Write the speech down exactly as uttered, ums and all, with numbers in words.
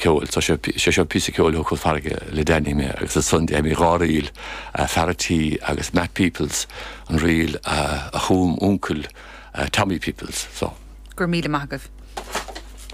ceol, so sé seo pí ceol ó chuil farige le déine agus a Sunday mi ráíil Faratí agus Mac Peoples an riil a chum úcail Tommy Peoples. So. Gur míle maithagah.